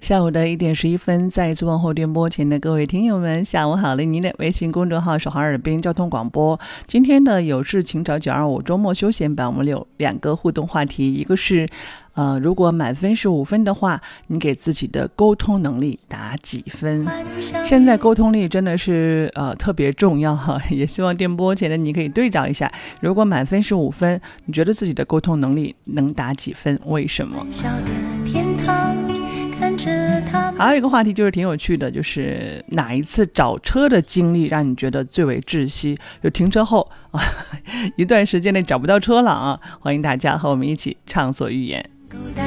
下午的1点11分，再一次问候电波前的各位听友们，下午好了！您的微信公众号“守好耳边交通广播”。今天的有事请找925周末休闲版，我们有2个互动话题，一个是如果满分是5分的话，你给自己的沟通能力打几分？现在沟通力真的是特别重要哈，也希望电波前的你可以对照一下，如果满分是5分，你觉得自己的沟通能力能打几分？为什么？还有一个话题就是挺有趣的，就是哪一次找车的经历让你觉得最为窒息？就停车后一段时间内找不到车了啊！欢迎大家和我们一起畅所欲言。